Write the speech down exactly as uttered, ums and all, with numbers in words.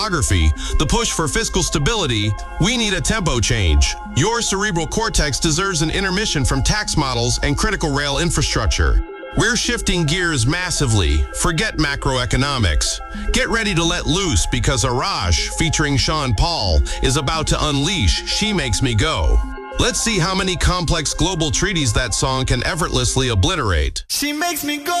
the push for fiscal stability, we need a tempo change. Your cerebral cortex deserves an intermission from tax models and critical rail infrastructure. We're shifting gears massively. Forget macroeconomics. Get ready to let loose because Arash, featuring Sean Paul, is about to unleash She Makes Me Go. Let's see how many complex global treaties that song can effortlessly obliterate. She makes me go.